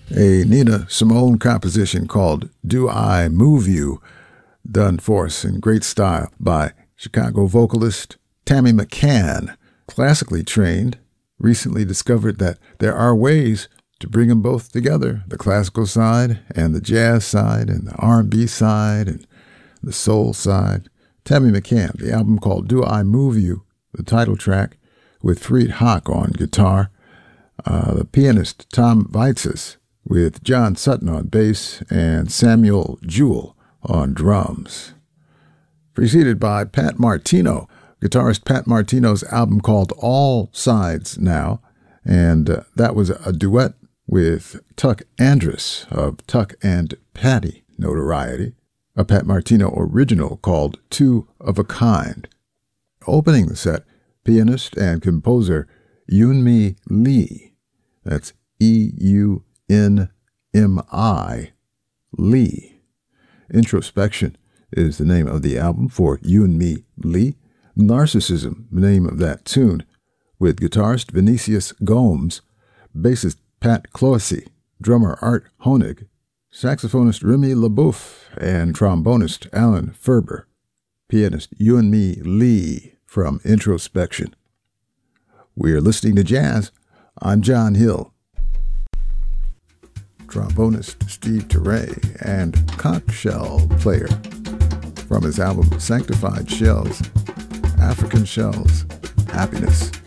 A Nina Simone composition called Do I Move You, done for us in great style by Chicago vocalist Tammy McCann, classically trained, recently discovered that there are ways to bring them both together, the classical side and the jazz side and the R&B side and the soul side. Tammy McCann, the album called Do I Move You, the title track, with Freed Hock on guitar, the pianist Tom Vaitzes with John Sutton on bass and Samuel Jewell on drums. Preceded by Pat Martino, guitarist Pat Martino's album called All Sides Now, and that was a duet with Tuck Andrus of Tuck and Patty notoriety, a Pat Martino original called Two of a Kind. Opening the set, pianist and composer Yoon-mi Lee, that's Eunmi Lee. Introspection is the name of the album for Yoon-mi Lee. Narcissism, the name of that tune, with guitarist Vinicius Gomes, bassist Pat Clohessy, drummer Art Honig, saxophonist Remy LaBeouf, and trombonist Alan Ferber. Pianist Yoon-mi Lee from Introspection. We're listening to jazz. I'm John Hill. Trombonist Steve Turre and conch shell player from his album Sanctified Shells, African Shells, Happiness.